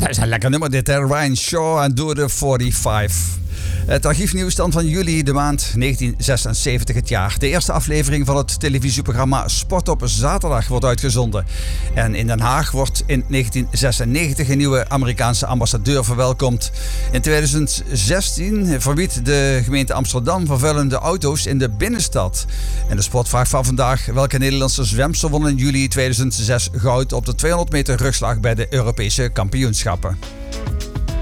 Dat is een lekker nummer dit, hè? Ryan Shaw en Do The 45. Het archiefnieuws dan van juli, de maand 1976, het jaar. De eerste aflevering van het televisieprogramma Sport op zaterdag wordt uitgezonden. En in Den Haag wordt in 1996 een nieuwe Amerikaanse ambassadeur verwelkomd. In 2016 verbiedt de gemeente Amsterdam vervuilende auto's in de binnenstad. En de sportvraag van vandaag: welke Nederlandse zwemster won in juli 2006 goud op de 200 meter rugslag bij de Europese kampioenschappen?